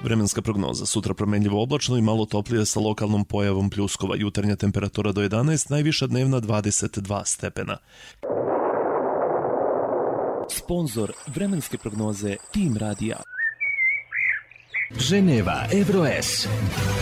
Vremenska prognoza: sutra promenljivo oblačno i malo toplije sa lokalnom pojavom pljuskova. Jutarnja temperatura do 11, najviša dnevna 22 stepena. Sponzor vremenske prognoze Tim Radija. Ženeva Evroes.